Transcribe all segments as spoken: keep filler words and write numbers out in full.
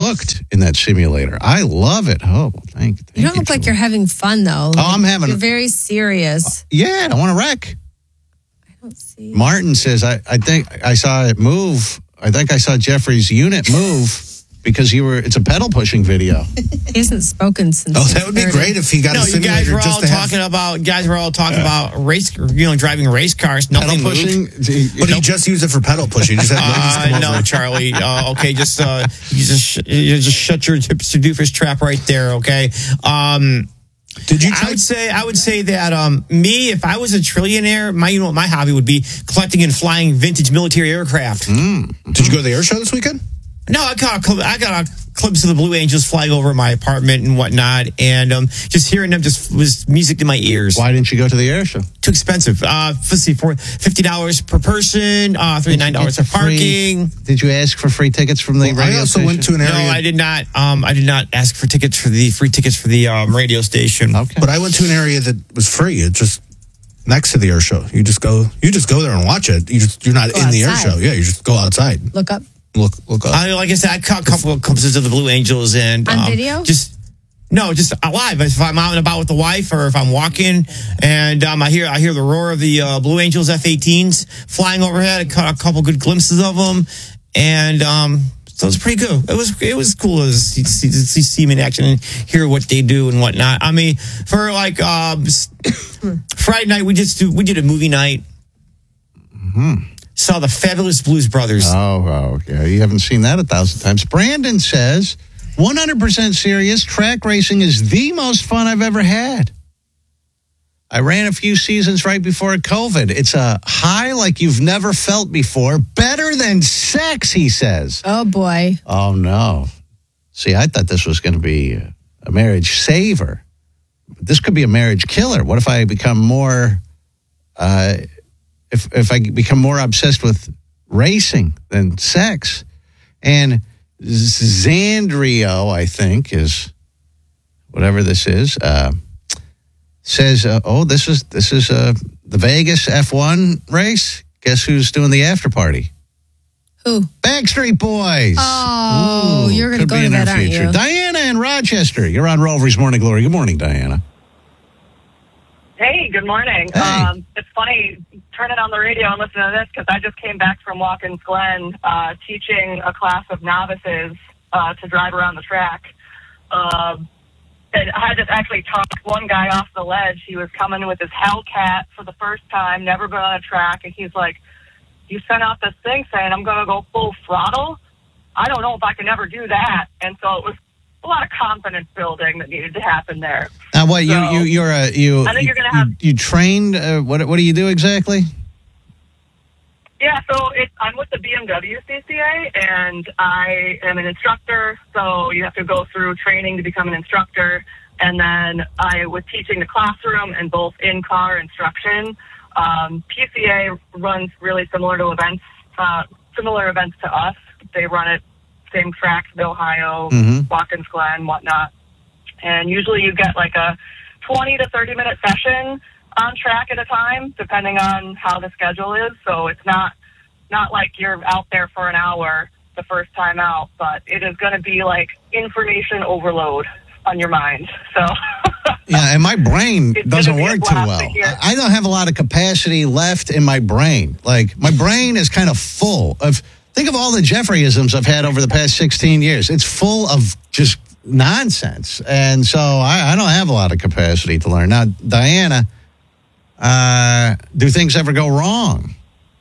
hooked in that simulator. I love it. Oh, thank, thank you. You don't look like you're having fun, though. Oh, I'm having... You're very serious. Uh, yeah, I want to wreck. I don't see... Martin says, I, I think I saw it move. I think I saw Jeffrey's unit move because you were. It's a pedal pushing video. He hasn't spoken since. Oh, that would be great if he got no, a simulator. You guys were just all to talking have... about. Guys were all talking uh, about race. You know, driving race cars. Nothing pedal pushing. Moved. But he just used it for pedal pushing. Just have uh, no, Charlie. Uh, okay, just uh, you just you just shut your hipster doofus trap right there. Okay. Um, Did you? Try- I would say I would say that um, me, if I was a trillionaire, my you know what my hobby would be collecting and flying vintage military aircraft. Mm. Did you go to the air show this weekend? No, I got a, I got a clips of the Blue Angels flying over my apartment and whatnot, and um, just hearing them just was music in my ears. Why didn't you go to the air show? Too expensive. Uh, let's see, for fifty dollars per person, uh, thirty nine dollars for parking. Free, did you ask for free tickets from the well, radio I also station? went to an area. No, I did not. Um, I did not ask for tickets for the free tickets for the um, radio station. Okay, but I went to an area that was free. It's just next to the air show. You just go. You just go there and watch it. You just you're not go in the air outside. show. Yeah, you just go outside. Look up. Look, look up. I, like I said, I caught a couple of glimpses of the Blue Angels and on um, video. Just no, just live. If I'm out and about with the wife, or if I'm walking, and um, I hear I hear the roar of the uh, Blue Angels F eighteens flying overhead. I caught a couple good glimpses of them, and um, so it was pretty good. It was it was cool to see, see, see, see them in action and hear what they do and whatnot. I mean, for like um, Friday night, we just do, we did a movie night. Mm-hmm. Saw the Fabulous Blues Brothers. Oh, oh, yeah. You haven't seen that a thousand times. Brandon says, one hundred percent serious, track racing is the most fun I've ever had. I ran a few seasons right before COVID. It's a high like you've never felt before. Better than sex, he says. Oh, boy. Oh, no. See, I thought this was going to be a marriage saver. This could be a marriage killer. What if I become more... Uh, If if I become more obsessed with racing than sex, and Zandrio, I think is whatever this is, uh, says, uh, "Oh, this is this is uh, the Vegas F one race. Guess who's doing the after party? Who? Backstreet Boys. Oh, Ooh, you're going to could go be to in that, our aren't future. you? Diana in Rochester. You're on Rover's Morning Glory. Good morning, Diana. Hey, good morning. Hey. Um, it's funny turning on the radio and listening to this because I just came back from Watkins Glen uh, teaching a class of novices uh, to drive around the track. Uh, and I had to actually talk one guy off the ledge. He was coming with his Hellcat for the first time, never been on a track, and he's like, you sent out this thing saying I'm going to go full throttle? I don't know if I can ever do that. And so it was a lot of confidence building that needed to happen there. Now, what So, you you you're a you? I think you're gonna you, have you trained. Uh, what what do you do exactly? Yeah, so it, I'm with the B M W C C A, and I am an instructor. So you have to go through training to become an instructor, and then I was teaching the classroom and both in-car instruction. Um, P C A runs really similar to events, uh, similar events to us. They run it same tracks, Ohio, Mm-hmm. Watkins Glen, whatnot. And usually you get like a twenty to thirty minute session on track at a time, depending on how the schedule is. So it's not not like you're out there for an hour the first time out, but it is going to be like information overload on your mind. So Yeah, and my brain It's doesn't gonna be a work too blast well. to hear. I I don't have a lot of capacity left in my brain. Like, my brain is kind of full of, think of all the Jeffreyisms I've had over the past sixteen years. It's full of just nonsense. And so I, I don't have a lot of capacity to learn. Now, Diana, uh, do things ever go wrong?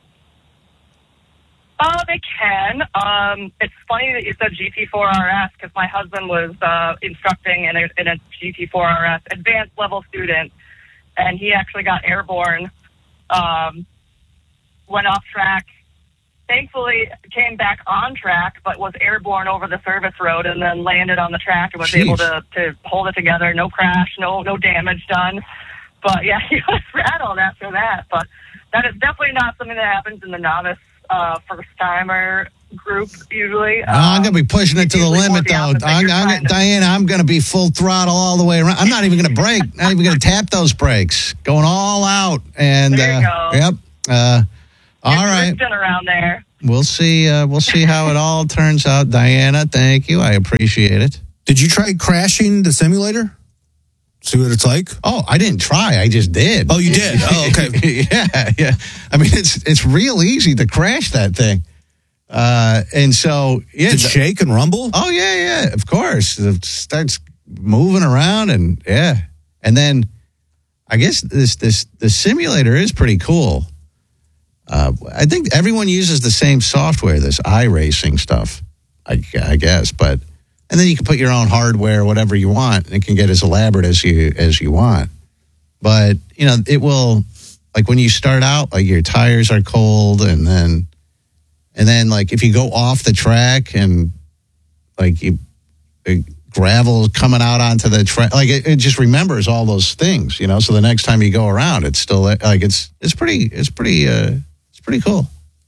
Oh, they can. Um, it's funny that you said G T four R S because my husband was uh, instructing in a, in a G T four R S advanced level student, and he actually got airborne, um, went off track, thankfully came back on track, but was airborne over the service road and then landed on the track and was Jeez. able to, to hold it together. No crash, no no damage done. But, yeah, he was rattled after that. But that is definitely not something that happens in the novice uh, first-timer group, usually. Oh, I'm going to be pushing it to the usually more limit, the though. opposite. I'm, You're I'm, trying to- Diana, I'm going to be full throttle all the way around. I'm not even going to brake. Not even going to tap those brakes. Going all out. And There you uh, go. Yep. Uh, all You're right. drifting around there. we'll see. Uh, we'll see how it all turns out. Diana, thank you. I appreciate it. Did you try crashing the simulator? See what it's like? Oh, I didn't try. I just did. Oh, you did? Oh, okay. yeah, yeah. I mean, it's it's real easy to crash that thing. Uh, and so, yeah. Did it shake and rumble? Oh, yeah, yeah. Of course. It starts moving around and, yeah. And then I guess this this the simulator is pretty cool. Uh, I think everyone uses the same software, this iRacing stuff, I, I guess. But and then you can put your own hardware, whatever you want, and it can get as elaborate as you as you want. But you know, it will, like when you start out, like your tires are cold, and then and then like if you go off the track and like you. gravel coming out onto the track, like it, it just remembers all those things, you know. So the next time you go around, it's still like it's it's pretty it's pretty uh, it's pretty cool.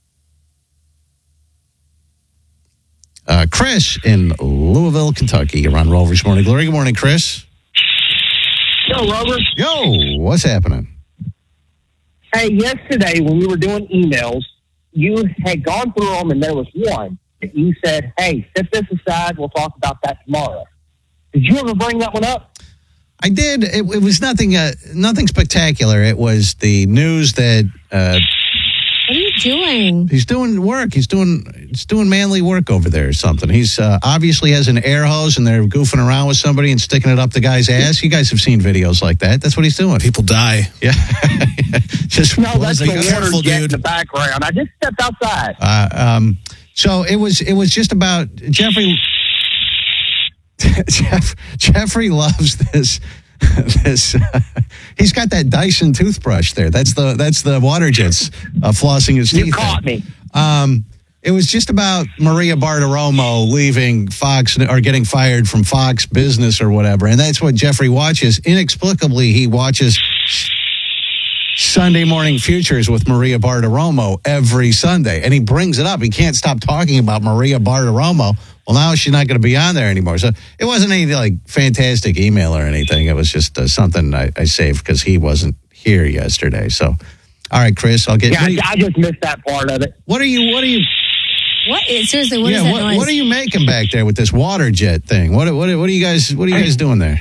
Uh, Chris in Louisville, Kentucky. You're on Rovers Morning Glory. Good morning, Chris. Yo, Robert. Yo, what's happening? Hey, yesterday when we were doing emails, you had gone through them, and there was one that you said, "Hey, set this aside. We'll talk about that tomorrow." Did you ever bring that one up? I did. It, it was nothing, uh, nothing spectacular. It was the news that uh, What are you doing? he's doing work. He's doing he's doing manly work over there or something. He's uh, obviously has an air hose and they're goofing around with somebody and sticking it up the guy's ass. You guys have seen videos like that. That's what he's doing. People die. Yeah. Just No, that's the like, water careful, jet in dude. the background. I just stepped outside. Uh, um, so it was it was just about Jeffrey. Jeff, Jeffrey loves this. This uh, he's got that Dyson toothbrush there. That's the that's the water jets uh, flossing his teeth. You caught me. Um, it was just about Maria Bartiromo leaving Fox or getting fired from Fox Business or whatever, and that's what Jeffrey watches. Inexplicably, he watches Sunday Morning Futures with Maria Bartiromo every Sunday, and he brings it up. He can't stop talking about Maria Bartiromo. Well, now she's not going to be on there anymore. So it wasn't any like fantastic email or anything. It was just uh, something I, I saved because he wasn't here yesterday. So, all right, Chris, I'll get. Yeah, what, are you, I just missed that part of it. what are you? What are you? What is seriously? What yeah, is that what, noise? what are you making back there with this water jet thing? What what what are you guys? What are you guys doing there?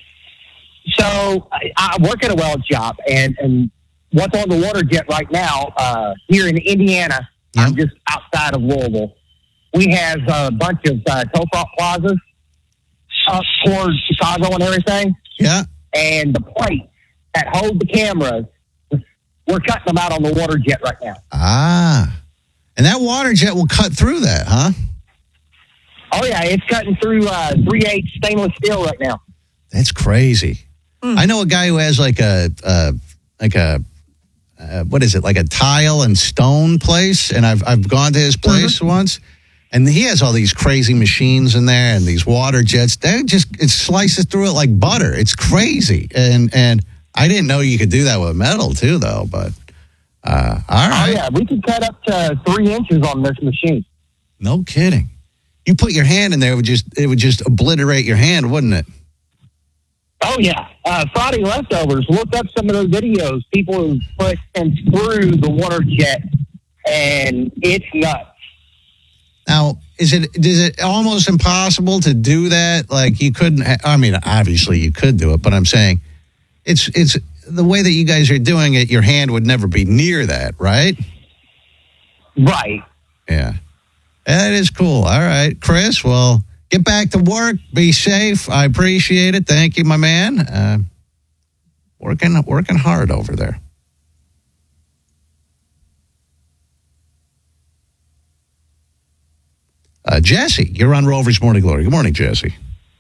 So I, I work at a weld shop, and, and what's on the water jet right now uh, here in Indiana, I'm Yep. just outside of Louisville. We have a bunch of uh, Topop plazas up towards Chicago and everything, Yeah. and the plates that hold the cameras, we're cutting them out on the water jet right now. Ah, and that water jet will cut through that, huh? Oh, yeah, it's cutting through uh, three eighths stainless steel right now. That's crazy. I know a guy who has like a uh, like a uh, what is it? Like a tile and stone place, and I've I've gone to his place once, and he has all these crazy machines in there and these water jets. They just it slices through it like butter. It's crazy, and and I didn't know you could do that with metal too, though. But uh, all Oh, right, yeah, we can cut up to three inches on this machine. no kidding. You put your hand in there, it would just it would just obliterate your hand, wouldn't it? Oh, yeah. Uh, Friday Leftovers, look up some of those videos. People who put and through the water jet, and it's nuts. Now, is it is it almost impossible to do that? Like you couldn't. ha- I mean, obviously you could do it, but I'm saying it's it's the way that you guys are doing it. Your hand would never be near that, right? Right. Yeah, that is cool. All right, Chris. Well, get back to work. Be safe. I appreciate it. Thank you, my man. Uh, working working hard over there. Uh, Jesse, you're on Rovers Morning Glory. Good morning, Jesse.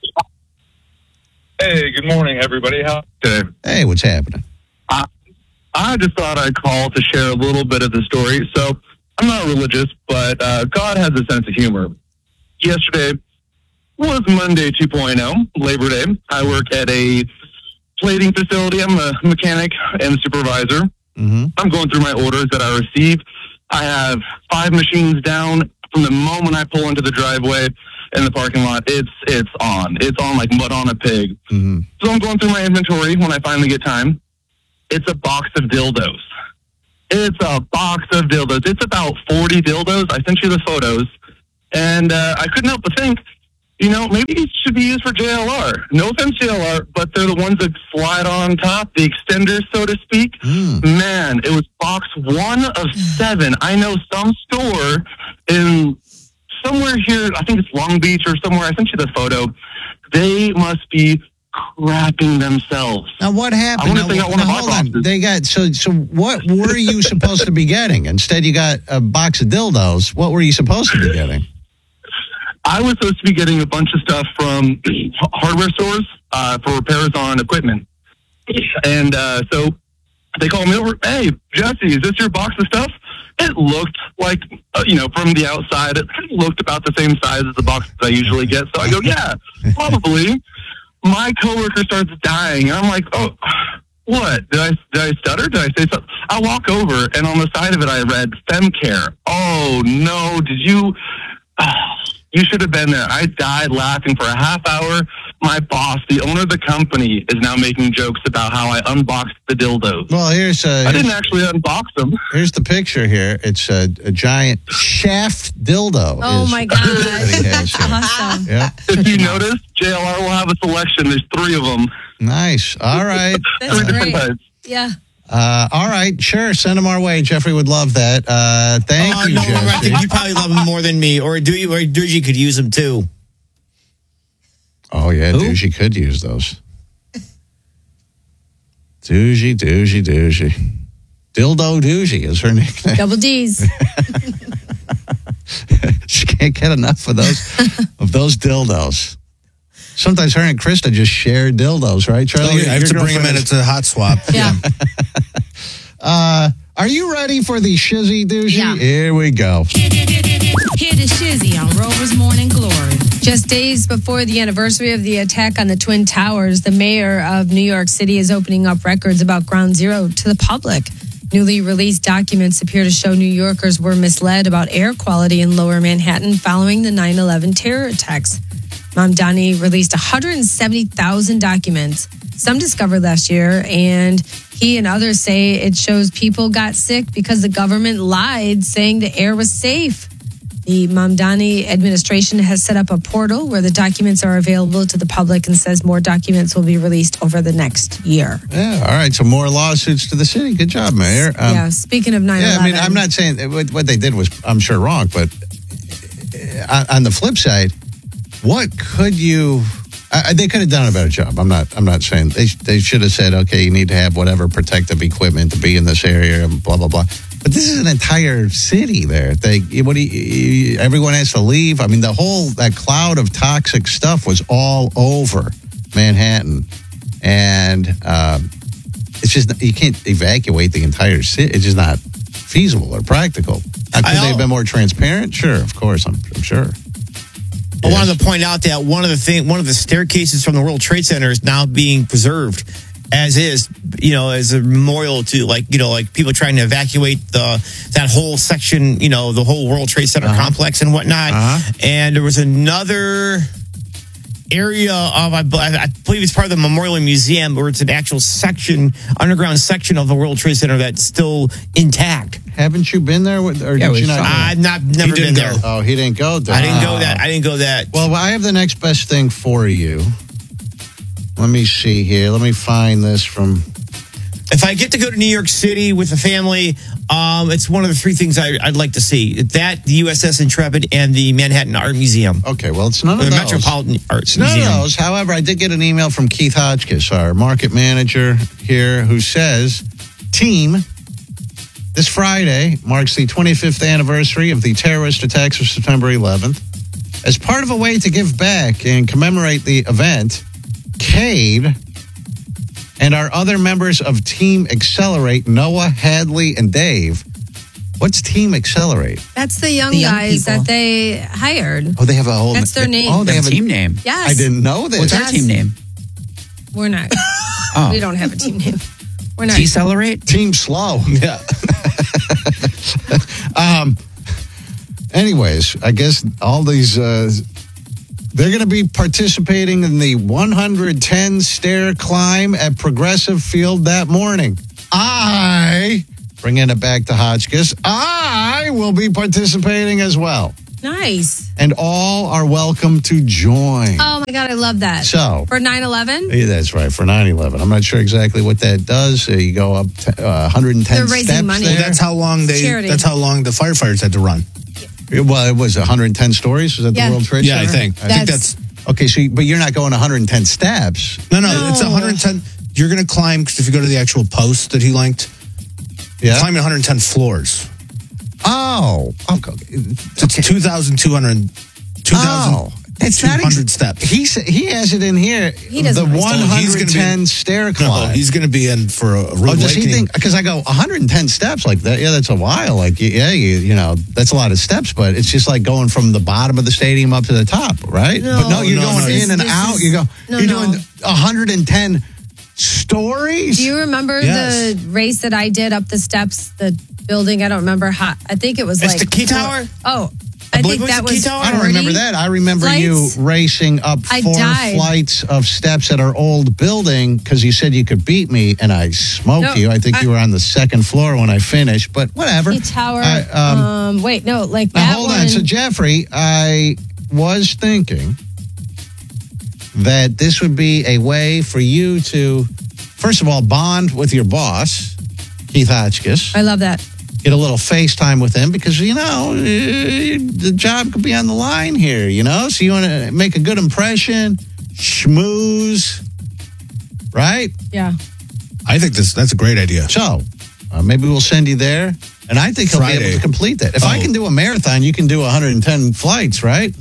Hey, good morning, everybody. How today? Hey, what's happening? I just thought I'd call to share a little bit of the story. So I'm not religious, but uh, God has a sense of humor. Yesterday was Monday two point oh, Labor Day. I work at a plating facility. I'm a mechanic and supervisor. Mm-hmm. I'm going through my orders that I receive. I have five machines down. From the moment I pull into the driveway in the parking lot, it's it's on. It's on like mud on a pig. Mm-hmm. So I'm going through my inventory when I finally get time. It's a box of dildos. It's a box of dildos. It's about forty dildos. I sent you the photos. And uh, I couldn't help but think, you know, maybe these should be used for J L R. No offense, J L R, but they're the ones that slide on top, the extenders, so to speak. Mm. Man, it was box one of seven. I know some store in somewhere here, I think it's Long Beach or somewhere. I sent you the photo. They must be crapping themselves. Now, what happened? I wonder Now, if they got one now, of my hold on. boxes. They got so so. What were you supposed to be getting? Instead, you got a box of dildos. What were you supposed to be getting? I was supposed to be getting a bunch of stuff from hardware stores uh, for repairs on equipment. And uh, so they called me over. Hey, Jesse, is this your box of stuff? It looked like, uh, you know, from the outside, it looked about the same size as the box that I usually get. So I go, yeah, probably. My coworker starts dying. I'm like, oh, what? Did I did I stutter? Did I say something? I walk over, and on the side of it, I read FemCare. Oh, no. Did you... You should have been there. I died laughing for a half hour. My boss, the owner of the company, is now making jokes about how I unboxed the dildos. Well, here's uh, I didn't actually unbox them. Here's the picture here. It's a, a giant shaft dildo. Oh, is my what he gosh. has here. Awesome. Yeah. If you notice, J L R will have a selection. There's three of them. Nice. All right. That's three different great. types. Yeah. Uh, all right. Sure. Send them our way. Jeffrey would love that. Uh, thank Oh, you, no, I Jeffrey. think you probably love them more than me, or do you? Or Doogie could use them too. Oh, yeah. Who? Doogie could use those. Doogie, Doogie, Doogie. Dildo Doogie is her nickname. Double D's. She can't get enough of those of those dildos. Sometimes her and Krista just share dildos, right, Charlie? Oh, yeah, I have Your to bring them girlfriend in. is- It's a hot swap. Yeah. Uh, are you ready for the shizzy doozy? Yeah. Here we go. Hear the shizzy on Rover's Morning Glory. Just days before the anniversary of the attack on the Twin Towers, the mayor of New York City is opening up records about Ground Zero to the public. Newly released documents appear to show New Yorkers were misled about air quality in lower Manhattan following the nine eleven terror attacks. Mamdani released one hundred seventy thousand documents, some discovered last year, and he and others say it shows people got sick because the government lied, saying the air was safe. The Mamdani administration has set up a portal where the documents are available to the public and says more documents will be released over the next year. Yeah, all right. So more lawsuits to the city. Good job, Mayor. Um, yeah, speaking of nine Yeah, eleven. I mean, I'm not saying that what, what they did was, I'm sure, wrong, but uh, on, on the flip side, what could you? Uh, they could have done a better job. I'm not. I'm not saying they. They should have said, okay, you need to have whatever protective equipment to be in this area, and blah blah blah. But this is an entire city there. They, what do you, everyone has to leave. I mean, the whole that cloud of toxic stuff was all over Manhattan, and um, it's just you can't evacuate the entire city. It's just not feasible or practical. Uh, could I they have al- been more transparent? Sure, of course, I'm, I'm sure. I wanted to point out that one of the thing, one of the staircases from the World Trade Center is now being preserved as is, you know, as a memorial to, like, you know, like people trying to evacuate the that whole section, you know, the whole World Trade Center Uh-huh. complex and whatnot. Uh-huh. And there was another area of, I, be- I believe it's part of the Memorial Museum, where it's an actual section, underground section of the World Trade Center that's still intact. Haven't you been there? With, or Yeah, did we you not? saw go? I've not never been didn't there. go. Oh, he didn't go there. I didn't go Oh. that. I didn't go that. Well, I have the next best thing for you. Let me see here. Let me find this from. If I get to go to New York City with the family, um, it's one of the three things I, I'd like to see. That, the U S S Intrepid, and the Manhattan Art Museum. Okay, well, it's none Or of the those. Metropolitan Art It's none Museum. of those. However, I did get an email from Keith Hodgkiss, our market manager here, who says, "Team, this Friday marks the twenty-fifth anniversary of the terrorist attacks of September eleventh. As part of a way to give back and commemorate the event, Cade and our other members of Team Accelerate, Noah, Hadley, and Dave." What's Team Accelerate? That's the young The young guys people. that they hired. Oh, they have a whole. That's their name. Oh, they Their have a team name. Yes. I didn't know this. What's our Yes. team name? We're not. Oh. We don't have a team name. We're not. Decelerate? Team Slow. Yeah. um. Anyways, I guess all these uh, they're going to be participating in the one hundred ten stair climb at Progressive Field that morning. I bringing it back to Hotchkiss. I will be participating as well. Nice. And all are welcome to join. Oh, my God. I love that. So. For nine eleven? Yeah, that's right, for nine eleven. I'm not sure exactly what that does. Uh, you go up to, uh, one hundred ten They're raising steps money. there. Well, that's how long they. Charity. That's how long the firefighters had to run. Well, it was one hundred ten stories. Was that Yeah. the World Trade Yeah, I Center? think. I think That's- that's. Okay, so you, but you're not going one hundred ten steps. No, no, No. it's one hundred ten. You're going to climb because if you go to the actual post that he linked, Yeah. climbing one hundred ten floors. Oh, okay. It's two thousand two hundred. Oh, it's not two hundred ex- steps. He sa- he has it in here. He doesn't the know. one Oh, he's gonna hundred be- ten stair No, climb. he's going to be in for a rude Oh, does he awakening. think? Because I go one hundred ten steps like that. Yeah, that's a while. Like, yeah, you you know, that's a lot of steps. But it's just like going from the bottom of the stadium up to the top, right? No. but no, you're No, going no, in this- and this out. is- you go. no, you're no. doing one hundred ten stories. Do you remember Yes. the race that I did up the steps, the building? I don't remember how. I think it was It's like. the Key Tower? Oh, I, believe think it was that the Key was. Tower? I don't remember forty that. I remember flights. you racing up I four died. flights of steps at our old building because you said you could beat me, and I smoked No, you. I think I- you were on the second floor when I finished, but whatever. Key Tower. I, um, um, wait, no, like Now, that hold one. on. So, Jeffrey, I was thinking that this would be a way for you to, first of all, bond with your boss, Keith Hotchkiss. I love that. Get a little FaceTime with him because, you know, eh, the job could be on the line here, you know? So you want to make a good impression, schmooze, right? Yeah. I think this that's a great idea. So uh, maybe we'll send you there. And I think he'll be Friday. able to complete that. If I Oh. can do a marathon, you can do one hundred ten flights, right?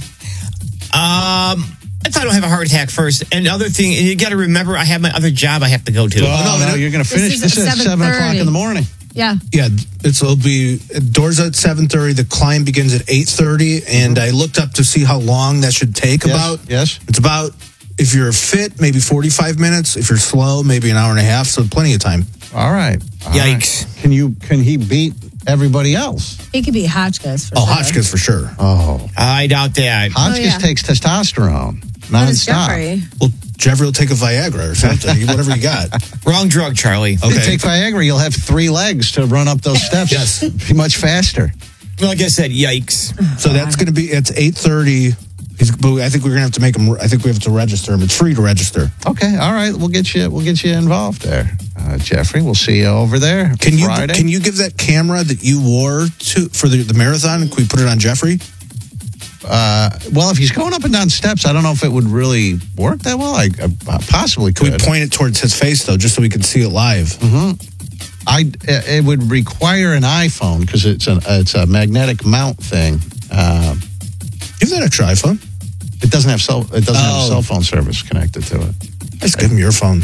Um, if I don't have a heart attack first. And the other thing, you got to remember, I have my other job I have to go to. Oh, no, no, you're going to This finish is this, at at seven o'clock seven in the morning. Yeah. Yeah, it's it'll be doors at seven thirty. The climb begins at eight thirty, and I looked up to see how long that should take. Yes, About yes. it's about if you're fit, maybe forty five minutes. If you're slow, maybe an hour and a half. So plenty of time. All right. All Yikes. right. Can you can he beat everybody else? He could be Hotchkiss for Oh, sure. Hotchkiss for sure. Oh. I doubt that. Hotchkiss yeah. takes testosterone What is nonstop. Jeffrey? Well, Jeffrey will take a Viagra or something. Whatever you got. Wrong drug, Charlie. If you Okay. take Viagra, you'll have three legs to run up those steps. Yes. Be much faster. Like I said, yikes. So that's going to be it's eight thirty. He's, but I think we're going to have to make him. I think we have to register him. It's free to register. Okay. All right. We'll get you. We'll get you involved there, uh, Jeffrey. We'll see you over there. Can you Friday. can you give that camera that you wore to for the, the marathon? Can we put it on Jeffrey? Uh, well, if he's going up and down steps, I don't know if it would really work that well. I, I possibly Can could. we point it towards his face though, just so we can see it live? I it would require an iPhone because it's a it's a magnetic mount thing. Uh, Give that extra iPhone. it doesn't have cell it doesn't have Oh. cell phone service connected to it. Just give him your phone.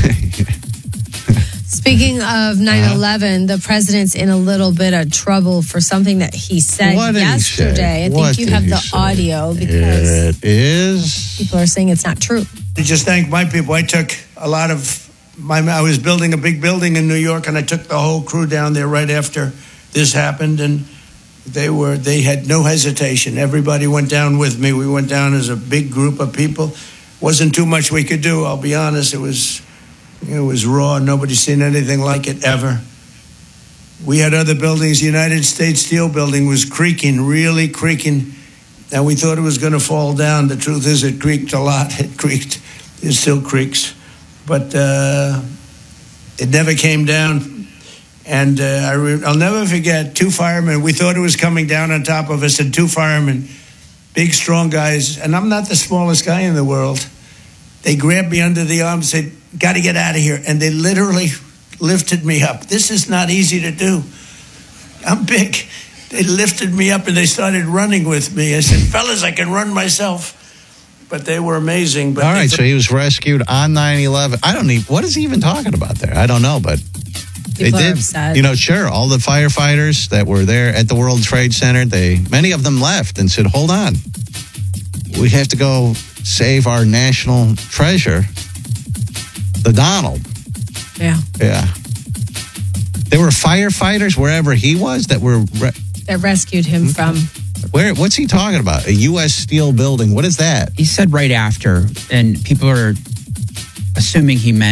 Speaking of nine eleven, the president's in a little bit of trouble for something that he said What did he say? yesterday. I What think you did have he the say? audio because Here it is. people are saying it's not true. To just thank my people. I took a lot of my. I was building a big building in New York, and I took the whole crew down there right after this happened, and they were they had no hesitation. Everybody went down with me. We went down as a big group of people. Wasn't too much we could do. I'll be honest. It was it was raw. Nobody's seen anything like it ever. We had other buildings. The United States Steel Building was creaking, really creaking. And we thought it was going to fall down. The truth is, it creaked a lot. It creaked. It still creaks. But uh, it never came down. And uh, I re- I'll never forget two firemen. We thought it was coming down on top of us, and two firemen, big, strong guys. And I'm not the smallest guy in the world. They grabbed me under the arm and said, got to get out of here. And they literally lifted me up. This is not easy to do. I'm big. They lifted me up and they started running with me. I said, fellas, I can run myself. But they were amazing. But All they- right, so he was rescued on nine eleven. I don't even, what is he even talking about there? I don't know, but they People are did. upset. You know, sure, all the firefighters that were there at the World Trade Center, they many of them left and said, hold on. We have to go save our national treasure, the Donald. Yeah. Yeah. There were firefighters wherever he was that were, re- That rescued him from. where, what's he talking about? A U S Steel building. What is that? He said right after, and people are assuming he meant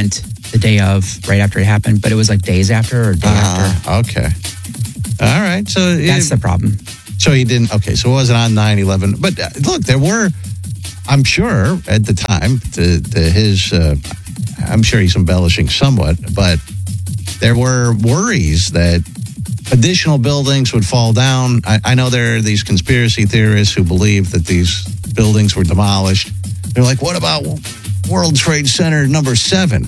the day of, right after it happened, but it was like days after or day after. Uh, okay. All right. So That's it- the problem. So he didn't. Okay. So it wasn't on nine eleven. But uh, look, there were. I'm sure at the time, the, the his. Uh, I'm sure he's embellishing somewhat, but there were worries that additional buildings would fall down. I, I know there are these conspiracy theorists who believe that these buildings were demolished. They're like, what about World Trade Center number seven?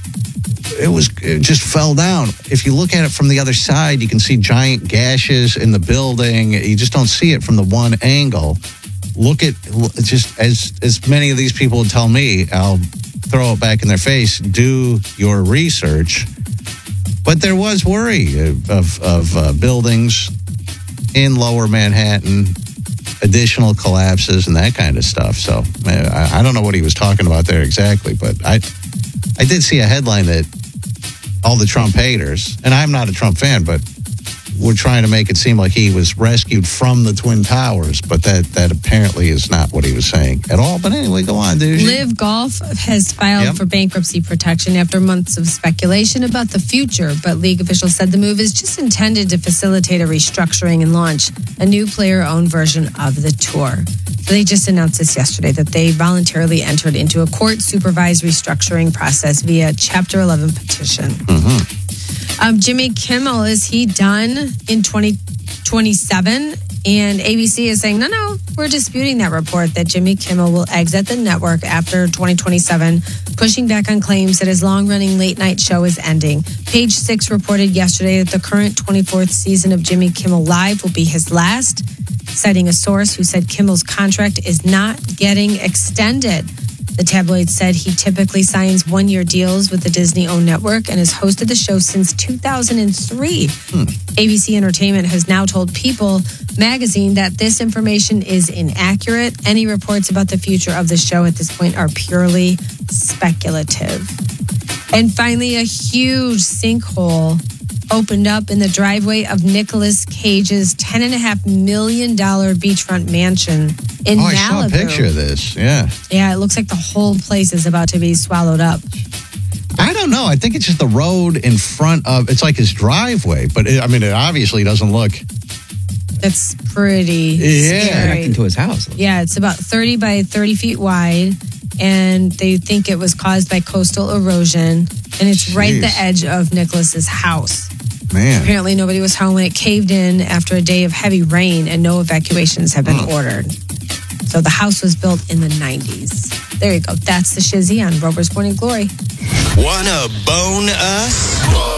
It was it just fell down. If you look at it from the other side, you can see giant gashes in the building. You just don't see it from the one angle. Look at just as as many of these people would tell me, I'll throw it back in their face. Do your research. But there was worry of of, of uh, buildings in Lower Manhattan, additional collapses and that kind of stuff. So I, I don't know what he was talking about there exactly, but I I did see a headline that all the Trump haters, and I'm not a Trump fan, but we're trying to make it seem like he was rescued from the Twin Towers, but that, that apparently is not what he was saying at all. But anyway, go on, dude. Live Golf has filed Yep. for bankruptcy protection after months of speculation about the future, but league officials said the move is just intended to facilitate a restructuring and launch a new player-owned version of the tour. So they just announced this yesterday that they voluntarily entered into a court-supervised restructuring process via Chapter eleven petition. Mm-hmm. Um, Jimmy Kimmel, is he done in twenty twenty-seven? And A B C is saying, no, no, we're disputing that report that Jimmy Kimmel will exit the network after twenty twenty-seven, pushing back on claims that his long-running late-night show is ending. Page Six reported yesterday that the current twenty-fourth season of Jimmy Kimmel Live will be his last, citing a source who said Kimmel's contract is not getting extended. The tabloid said he typically signs one-year deals with the Disney-owned network and has hosted the show since two thousand three. Hmm. A B C Entertainment has now told People magazine that this information is inaccurate. Any reports about the future of the show at this point are purely speculative. And finally, a huge sinkhole opened up in the driveway of Nicolas Cage's ten point five million dollars beachfront mansion in oh, I Malibu. saw a picture of this. Yeah. Yeah, it looks like the whole place is about to be swallowed up. I don't know. I think it's just the road in front of, it's like his driveway. But it, I mean, it obviously doesn't look. That's pretty Yeah. scary. Connecting to his house. Yeah, it's about thirty by thirty feet wide, and they think it was caused by coastal erosion, and it's right at the Jeez. edge of Nicholas's house. Man. Apparently, nobody was home when it caved in after a day of heavy rain, and no evacuations have been ordered. So the house was built in the nineties. There you go. That's the Shizzy on Rover's Morning Glory. Wanna bone us?